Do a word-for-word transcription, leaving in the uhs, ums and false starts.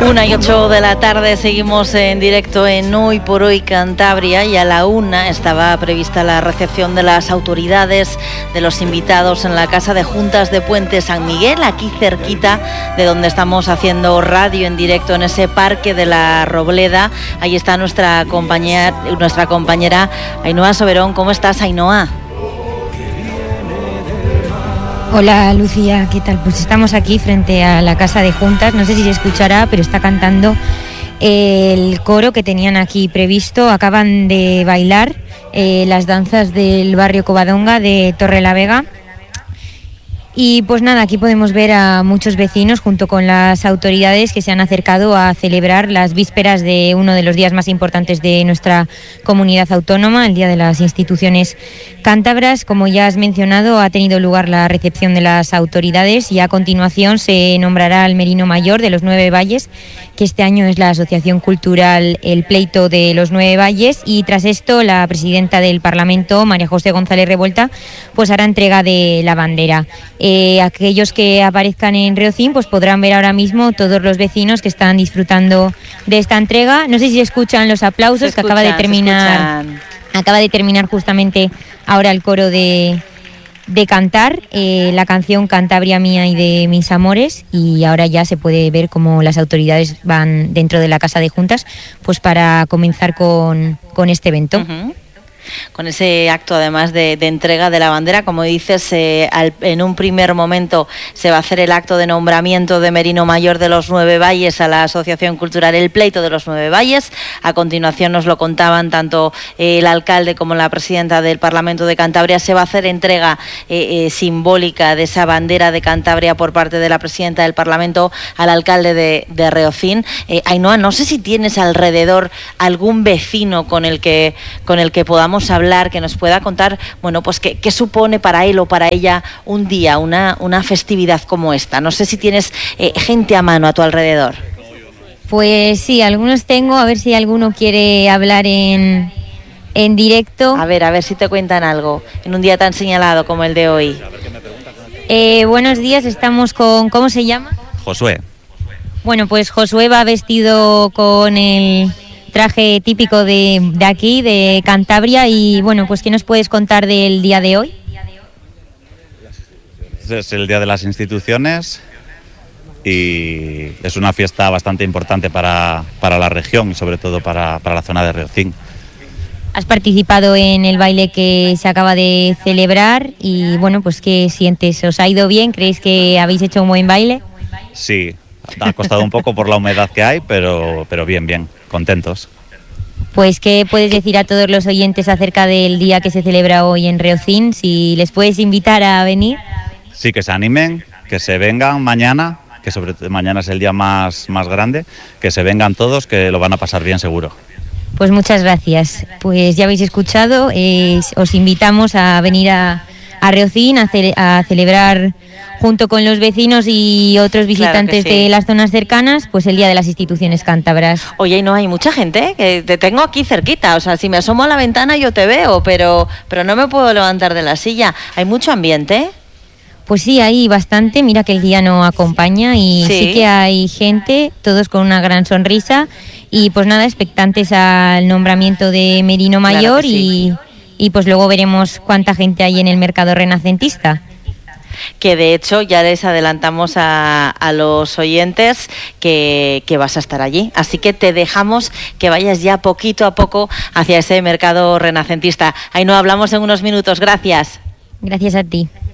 Una y ocho de la tarde, seguimos en directo en Hoy por Hoy Cantabria, y a la una estaba prevista la recepción de las autoridades, de los invitados en la Casa de Juntas de Puente San Miguel, aquí cerquita de donde estamos haciendo radio en directo, en ese parque de la Robleda. Ahí está nuestra compañera, nuestra compañera Ainhoa Soberón. ¿Cómo estás, Ainhoa? Hola Lucía, ¿qué tal? Pues estamos aquí frente a la Casa de Juntas, no sé si se escuchará, pero está cantando el coro que tenían aquí previsto. Acaban de bailar eh, las danzas del barrio Covadonga de Torrelavega. Y pues nada, aquí podemos ver a muchos vecinos junto con las autoridades que se han acercado a celebrar las vísperas de uno de los días más importantes de nuestra comunidad autónoma, el Día de las Instituciones Cántabras. Como ya has mencionado, ha tenido lugar la recepción de las autoridades y a continuación se nombrará al Merino Mayor de los Nueve Valles, que este año es la Asociación Cultural El Pleito de los Nueve Valles, y tras esto la presidenta del Parlamento, María José González Revuelta, pues hará entrega de la bandera. Eh, aquellos que aparezcan en Reocín pues podrán ver ahora mismo todos los vecinos que están disfrutando de esta entrega. No sé si escuchan los aplausos, escuchan, que acaba de terminar acaba de terminar justamente ahora el coro de, de cantar eh, la canción Cantabria Mía y de Mis Amores, y ahora ya se puede ver cómo las autoridades van dentro de la Casa de Juntas pues para comenzar con, con este evento. Uh-huh. Con ese acto además de, de entrega de la bandera, como dices, eh, al, en un primer momento se va a hacer el acto de nombramiento de Merino Mayor de los Nueve Valles a la Asociación Cultural El Pleito de los Nueve Valles. A continuación nos lo contaban tanto eh, el alcalde como la presidenta del Parlamento de Cantabria. Se va a hacer entrega eh, eh, simbólica de esa bandera de Cantabria por parte de la presidenta del Parlamento al alcalde de, de Reocín. Eh, Ainhoa, no sé si tienes alrededor algún vecino con el que, con el que podamos hablar, que nos pueda contar, bueno, pues qué, qué supone para él o para ella un día, una, una festividad como esta. No sé si tienes eh, gente a mano a tu alrededor. Pues sí, algunos tengo, a ver si alguno quiere hablar en, en directo. A ver, a ver si te cuentan algo en un día tan señalado como el de hoy. Eh, buenos días, estamos con, ¿cómo se llama? Josué. Bueno, pues Josué va vestido con el traje típico de, de aquí, de Cantabria, y bueno, pues ¿qué nos puedes contar del día de hoy? Es el Día de las Instituciones y es una fiesta bastante importante para, para la región y sobre todo para, para la zona de Reocín. Has participado en el baile que se acaba de celebrar y bueno, pues ¿qué sientes? ¿Os ha ido bien? ¿Creéis que habéis hecho un buen baile? Sí, ha costado un poco por la humedad que hay, pero, pero bien, bien, contentos. Pues, ¿qué puedes decir a todos los oyentes acerca del día que se celebra hoy en Reocín? Si les puedes invitar a venir. Sí, que se animen, que se vengan mañana, que sobre todo mañana es el día más, más grande, que se vengan todos, que lo van a pasar bien seguro. Pues muchas gracias. Pues ya habéis escuchado, eh, os invitamos a venir a, a Reocín a, ce- a celebrar junto con los vecinos y otros visitantes claro que sí. de las zonas cercanas, pues el Día de las Instituciones Cántabras. Oye, no hay mucha gente, que te tengo aquí cerquita, o sea, si me asomo a la ventana yo te veo, pero, pero no me puedo levantar de la silla. ¿Hay mucho ambiente? Pues sí, hay bastante, mira que el día no acompaña y sí. sí que hay gente, todos con una gran sonrisa y pues nada, expectantes al nombramiento de Merino Mayor, claro sí. y, y pues luego veremos cuánta gente hay en el mercado renacentista. Que de hecho ya les adelantamos a, a los oyentes que, que vas a estar allí. Así que te dejamos que vayas ya poquito a poco hacia ese mercado renacentista. Ahí no hablamos en unos minutos. Gracias. Gracias a ti.